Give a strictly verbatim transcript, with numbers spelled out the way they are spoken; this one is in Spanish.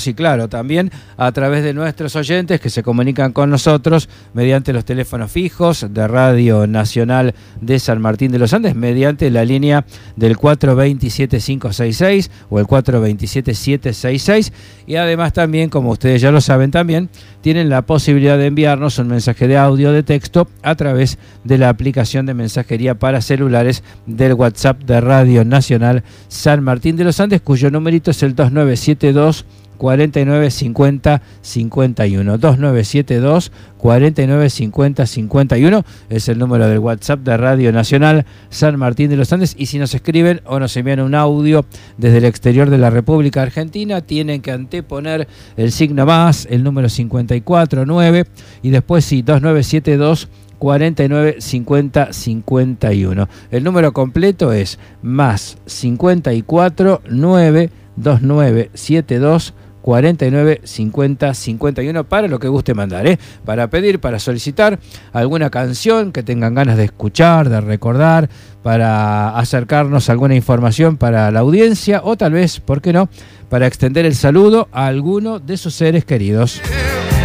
Y claro, también a través de nuestros oyentes que se comunican con nosotros mediante los teléfonos fijos de Radio Nacional de San Martín de los Andes, mediante la línea del cuatro dos siete cinco seis seis o el cuatro dos siete siete seis seis, y además también, como ustedes ya lo saben también, tienen la posibilidad de enviarnos un mensaje de audio o de texto a través de la aplicación de mensajería para celulares del WhatsApp de Radio Nacional San Martín de los Andes, cuyo numerito es el dos nueve siete dos cuarenta y nueve cincuenta cincuenta y uno. dos nueve siete dos cuarenta y nueve cincuenta cincuenta y uno es el número del WhatsApp de Radio Nacional San Martín de los Andes. Y si nos escriben o nos envían un audio desde el exterior de la República Argentina, tienen que anteponer el signo más, el número cincuenta y cuatro nueve, y después sí, dos nueve siete dos cuarenta y nueve cincuenta cincuenta y uno. El número completo es más cincuenta y cuatro nueve dos nueve siete dos cuarenta y nueve cincuenta cincuenta y uno para lo que guste mandar, ¿eh? Para pedir, para solicitar alguna canción que tengan ganas de escuchar, de recordar, para acercarnos a alguna información para la audiencia, o tal vez, ¿por qué no?, para extender el saludo a alguno de sus seres queridos.